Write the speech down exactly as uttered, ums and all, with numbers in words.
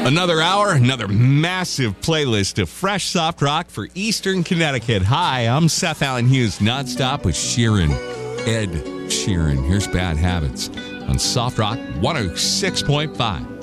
Another hour, another massive playlist of fresh soft rock for Eastern Connecticut. Hi, I'm Seth Allen Hughes, nonstop with Sheeran, Ed Sheeran. Here's Bad Habits on Soft Rock one oh six point five.